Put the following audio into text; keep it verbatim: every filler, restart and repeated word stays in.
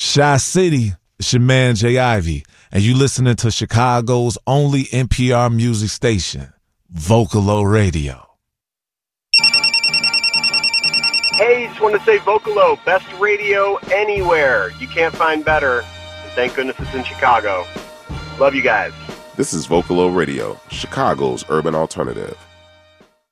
Shy City, it's your man Jay Ivy, and you listening to Chicago's only N P R music station, Vocalo Radio. Hey, just want to say Vocalo, best radio anywhere. You can't find better. And thank goodness it's in Chicago. Love you guys. This is Vocalo Radio, Chicago's urban alternative.